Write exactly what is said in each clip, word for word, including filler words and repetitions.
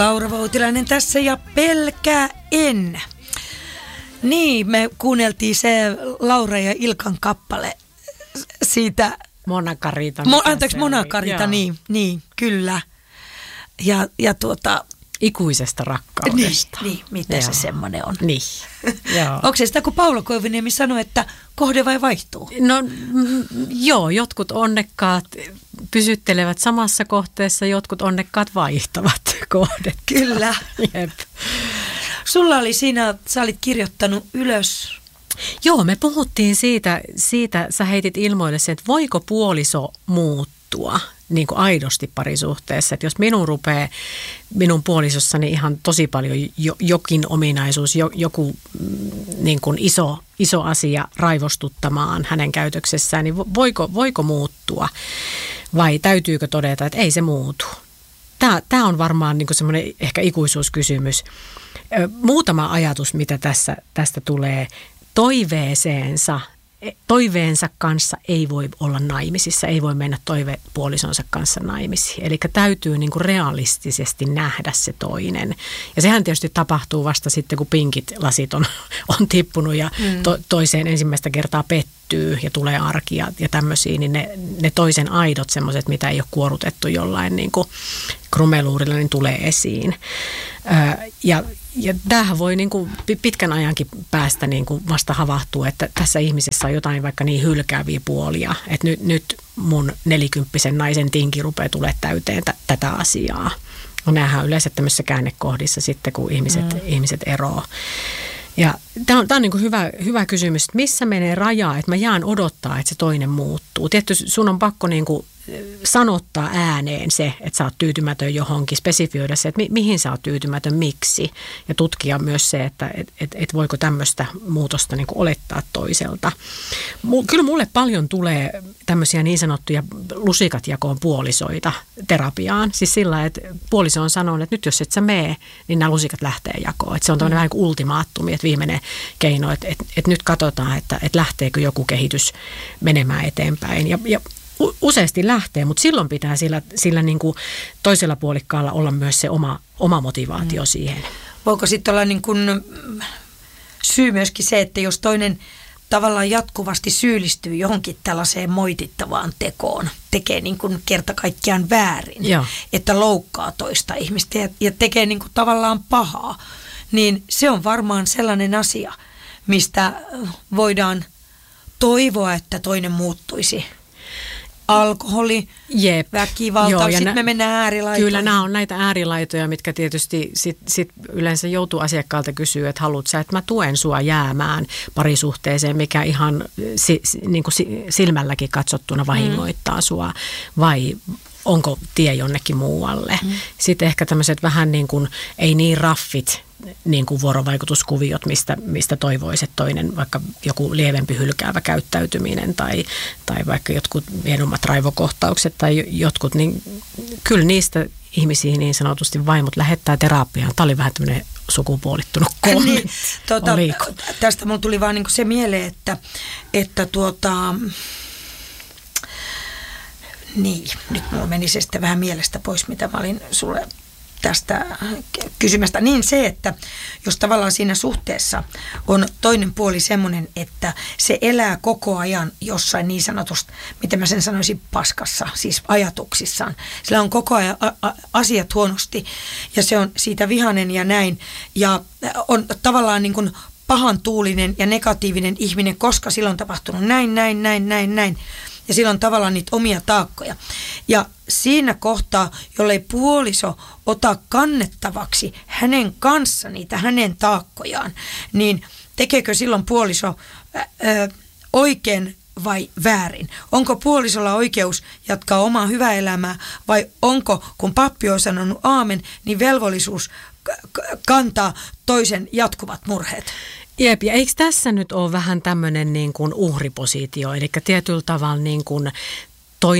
Laura Voutilainen tässä ja pelkää en. Niin, me kuunneltiin se Laura ja Ilkan kappale siitä. Mona Carita. Mo, anteeksi, Mona Carita, niin, niin, kyllä. Ja, ja tuota... Ikuisesta rakkaudesta. Niin, niin mitä Joo. se semmoinen on. Niin. Onko se sitä, kun Paula Koivuniemi sanoi, että kohde vai vaihtuu? No mm, joo, jotkut onnekkaat pysyttelevät samassa kohteessa, jotkut onnekkaat vaihtavat kohdetta. Kyllä. Jep. Sulla oli siinä, sä olit kirjoittanut ylös. Joo, me puhuttiin siitä, siitä sä heitit ilmoille sen, että voiko puoliso muuttua niin kuin aidosti parisuhteessa. Että jos minun rupeaa, minun puolisossani ihan tosi paljon jo, jokin ominaisuus, jo, joku niin kuin iso, iso asia raivostuttamaan hänen käytöksessään, niin voiko, voiko muuttua vai täytyykö todeta, että ei se muutu? Tämä, tämä on varmaan niin kuin semmoinen ehkä ikuisuuskysymys. Muutama ajatus, mitä tässä, tästä tulee. Toiveeseensa, toiveensa kanssa ei voi olla naimisissa, ei voi mennä toivepuolisonsa kanssa naimisiin. Eli täytyy niin kuin realistisesti nähdä se toinen. Ja sehän tietysti tapahtuu vasta sitten, kun pinkit lasit on, on tippunut ja to, toiseen ensimmäistä kertaa pettyy ja tulee arkia ja tämmöisiä, niin ne, ne toisen aidot, semmoiset, mitä ei ole kuorutettu jollain niin kuin krumeluurilla, niin tulee esiin. Öö, ja Ja tämähän voi niin kuin pitkän ajankin päästä niin kuin vasta havahtua, että tässä ihmisessä on jotain vaikka niin hylkääviä puolia, että nyt, nyt mun nelikymppisen naisen tinki rupeaa tulemaan täyteen t- tätä asiaa. No nämähän on yleensä tämmöisissä käännekohdissa sitten, kun ihmiset, mm. ihmiset eroo. Ja tämä on, tämä on niin kuin hyvä, hyvä kysymys, että missä menee raja, että mä jään odottaa, että se toinen muuttuu. Tietysti sun on pakko niin kuin sanottaa ääneen se, että sä oot tyytymätön johonkin, spesifioida se, että mi- mihin sä oot tyytymätön, miksi. Ja tutkia myös se, että et, et, et voiko tämmöistä muutosta niin kuin olettaa toiselta. M- kyllä mulle paljon tulee tämmöisiä niin sanottuja lusikat jakoon puolisoita terapiaan. Siis sillä, että puoliso on sanonut, että nyt jos et sä mee, niin nämä lusikat lähtee jakoon. Että se on tämmöinen mm. vähän kuin ultimaattumi, että viimeinen keino, että, että, että nyt katsotaan, että, että lähteekö joku kehitys menemään eteenpäin. Ja, ja useasti lähtee, mutta silloin pitää sillä, sillä niin kuin toisella puolikkaalla olla myös se oma, oma motivaatio mm. siihen. Voiko sitten olla niin kuin syy myöskin se, että jos toinen tavallaan jatkuvasti syyllistyy johonkin tällaiseen moitittavaan tekoon, tekee niin kuin kerta kaikkiaan väärin, Joo. että loukkaa toista ihmistä ja, ja tekee niin kuin tavallaan pahaa, niin se on varmaan sellainen asia, mistä voidaan toivoa, että toinen muuttuisi. Alkoholi, Jep. väkivalta, sitten nä- me mennään äärilaitoihin. Kyllä nämä on näitä äärilaitoja, mitkä tietysti sit, sit yleensä joutuu asiakkaalta kysyä, että haluat sä, että mä tuen sua jäämään parisuhteeseen, mikä ihan si, niin kuin silmälläkin katsottuna vahingoittaa mm. sua, vai onko tie jonnekin muualle. Mm. Sitten ehkä tämmöiset vähän niin kuin, ei niin raffit, niin kuin vuorovaikutuskuviot, mistä, mistä toivoisi, että toinen vaikka joku lievempi hylkäävä käyttäytyminen tai, tai vaikka jotkut miedommat raivokohtaukset tai jotkut, niin kyllä niistä ihmisiä niin sanotusti vaimot lähettää terapiaan. Tämä oli vähän tämmöinen sukupuolittunut kommentti. Niin, tuota, tästä mulla tuli vaan niin kuin se mieleen, että, että tuota... Niin, nyt mulla meni se sitten vähän mielestä pois, mitä mä olin sulle tästä kysymästä. Niin se, että jos tavallaan siinä suhteessa on toinen puoli semmoinen, että se elää koko ajan jossain niin sanotusti, miten mä sen sanoisin, paskassa, siis ajatuksissaan. Sillä on koko ajan a- a- asiat huonosti ja se on siitä vihainen ja näin ja on tavallaan niin kuin pahantuulinen ja negatiivinen ihminen, koska sillä on tapahtunut näin, näin, näin, näin, näin. Ja sillä on tavallaan niitä omia taakkoja. Ja siinä kohtaa, jollei puoliso ota kannettavaksi hänen kanssa niitä hänen taakkojaan, niin tekeekö silloin puoliso ää, oikein vai väärin? Onko puolisolla oikeus jatkaa omaa hyvää elämää vai onko, kun pappi on sanonut aamen, niin velvollisuus kantaa toisen jatkuvat murheet? Jep, ja eikö tässä nyt ole vähän tämmöinen niin kuin uhripositio, eli tietyllä tavalla niin kuin toinen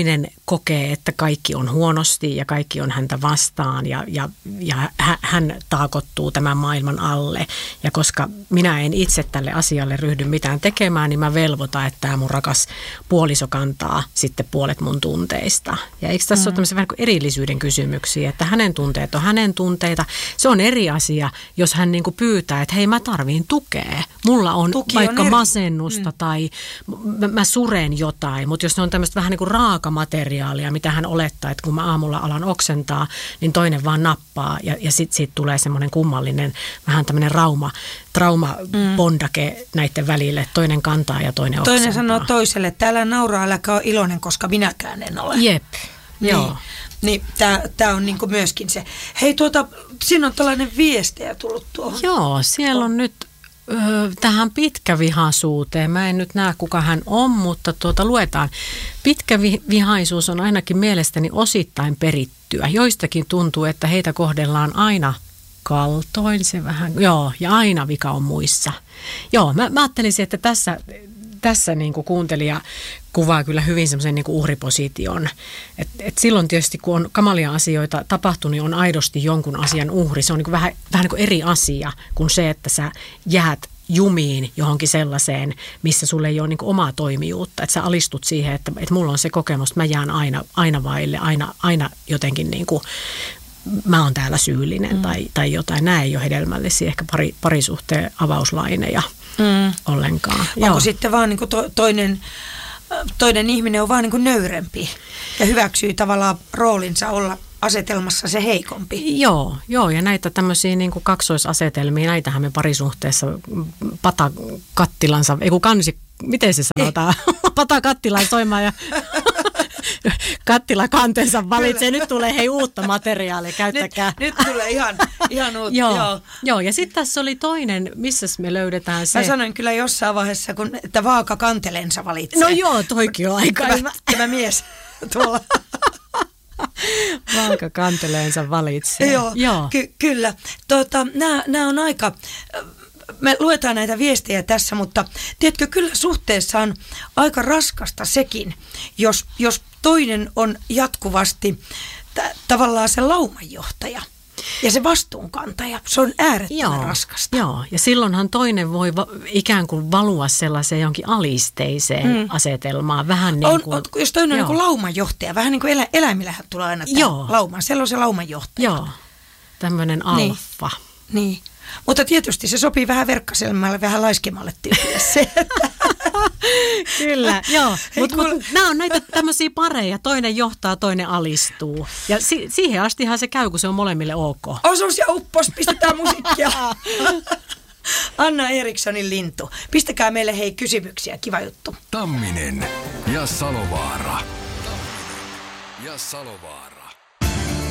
kokee, että kaikki on huonosti ja kaikki on häntä vastaan ja, ja, ja hän taakottuu tämän maailman alle. Ja koska minä en itse tälle asialle ryhdy mitään tekemään, niin mä velvoitan, että tämä mun rakas puoliso kantaa sitten puolet mun tunteista. Ja eikö tässä mm. ole tämmöisiä vähän kuin erillisyyden kysymyksiä, että hänen tunteet on hänen tunteita. Se on eri asia, jos hän niin kuin pyytää, että hei, mä tarviin tukea. Mulla on Tuki vaikka on masennusta mm. tai mä, mä suren jotain, mutta jos ne on tämmöistä vähän niin kuin raakamateriaalia, mitä hän olettaa, että kun mä aamulla alan oksentaa, niin toinen vaan nappaa ja, ja sitten siitä tulee semmoinen kummallinen, vähän tämmöinen rauma, traumabondake mm. näiden välille. Toinen kantaa ja toinen oksentaa. Toinen sanoo toiselle, että älä nauraa, äläkä ole iloinen, koska minäkään en ole. Jep, niin. Joo. Niin, tämä on niinku myöskin se. Hei, tuota, siinä on tällainen viestejä tullut tuohon. Joo, siellä on nyt ö, tähän pitkävihaisuuteen. Mä en nyt näe, kuka hän on, mutta tuota, luetaan. Pitkävihaisuus on ainakin mielestäni osittain perittyä. Joistakin tuntuu, että heitä kohdellaan aina kaltoin, se vähän, joo, ja aina vika on muissa. Joo, mä, mä ajattelisin, että tässä... Tässä niin kuin kuuntelija kuvaa kyllä hyvin semmoisen niin kuin uhriposition. Et, et silloin tietysti, kun on kamalia asioita tapahtunut, niin on aidosti jonkun asian uhri. Se on niin kuin vähän, vähän niin kuin eri asia kuin se, että sä jäät jumiin johonkin sellaiseen, missä sulle ei ole niin kuin omaa toimijuutta. Että sä alistut siihen, että, että mulla on se kokemus, että mä jään aina, aina vaille, aina, aina jotenkin niin kuin mä oon täällä syyllinen mm. tai, tai jotain. Nämä ei ole hedelmällisiä, ehkä pari, parisuhteen avauslaineja mm. ollenkaan. Onko Joo. sitten vaan niin kuin to, toinen, toinen ihminen on vaan niin kuin nöyrempi ja hyväksyy tavallaan roolinsa olla asetelmassa se heikompi? Joo, joo ja näitä tämmöisiä niin kuin kaksoisasetelmia, näitähän me parisuhteessa pata kattilansa, ei kun kansi, miten se sanotaan, pata kattilan soimaan ja... Kattila kantensa valitsee. Nyt tulee hei uutta materiaalia, käyttäkää. Nyt, nyt tulee ihan, ihan uutta. joo, joo. joo, ja sitten tässä oli toinen, missä me löydetään se. Mä sanoin kyllä jossain vaiheessa, kun, että vaaka kantelensa valitsee. No joo, toikin on aika. Tämä mies tuolla. Vaaka kanteleensa valitsee. Joo, joo. Ky- kyllä. Tota, nämä on aika... Me luetaan näitä viestejä tässä, mutta tiedätkö, kyllä suhteessa on aika raskasta sekin, jos, jos toinen on jatkuvasti t- tavallaan se laumanjohtaja ja se vastuunkantaja. Se on äärettömän joo, raskasta. Joo, ja silloinhan toinen voi va- ikään kuin valua sellaiseen jonkin alisteiseen mm. asetelmaan. Vähän niin kuin, on, on, jos toinen joo. on niin kuin laumanjohtaja, vähän niin kuin elä, eläimillähän tulee aina tämä lauma. Siellä on se laumanjohtaja. Joo, tämmöinen alfa. Niin. niin. Mutta tietysti se sopii vähän verkkaselmalle, vähän laiskemmalle tyypille se. Kyllä, joo. Mutta mut, nämä on näitä tämmöisiä pareja. Toinen johtaa, toinen alistuu. Ja si- siihen astihan se käy, kun se on molemmille ok. Osuus ja uppos, pistetään musiikkia. Anna Erikssonin lintu. Pistäkää meille hei kysymyksiä, kiva juttu. Tamminen ja Salovaara. Tamminen ja Salovaara.